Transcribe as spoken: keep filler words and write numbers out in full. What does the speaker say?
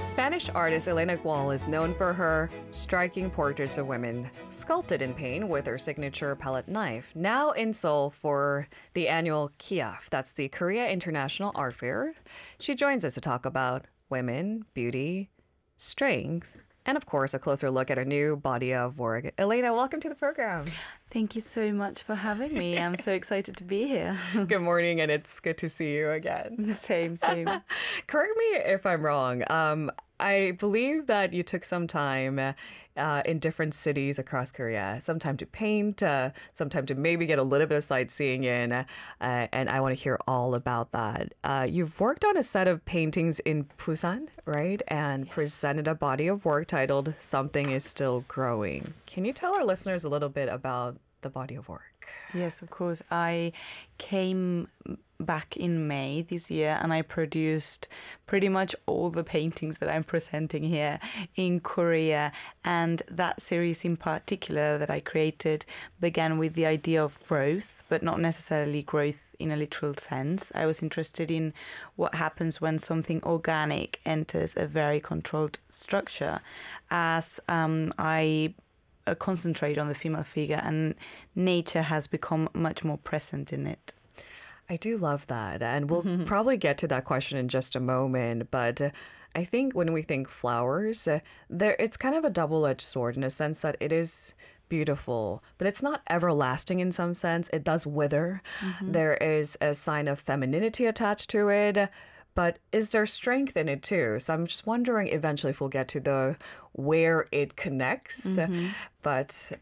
Spanish artist Elena Gual is known for her striking portraits of women sculpted in paint with her signature palette knife. Now in Seoul for the annual K I A F, that's the Korea International Art Fair. She joins us to talk about women, beauty, strength, and of course, a closer look at her new body of work. Elena, welcome to the program. Thank you so much for having me. I'm so excited to be here. Good morning, and it's good to see you again. Same, same. Correct me if I'm wrong. Um, I believe that you took some time uh, in different cities across Korea, some time to paint, uh, some time to maybe get a little bit of sightseeing in, uh, and I want to hear all about that. Uh, you've worked on a set of paintings in Busan, right? And yes. Presented a body of work titled Something is Still Growing. Can you tell our listeners a little bit about the body of work? Yes, of course. I came back in May this year and I produced pretty much all the paintings that I'm presenting here in Korea. And that series in particular that I created began with the idea of growth, but not necessarily growth in a literal sense. I was interested in what happens when something organic enters a very controlled structure, as um, I uh, concentrate on the female figure and nature has become much more present in it. I do love that. And we'll probably get to that question in just a moment. But uh, I think when we think flowers, uh, there it's kind of a double-edged sword in a sense that it is beautiful, but it's not everlasting in some sense. It does wither. Mm-hmm. There is a sign of femininity attached to it. But is there strength in it too? So I'm just wondering eventually if we'll get to the where it connects. Mm-hmm. But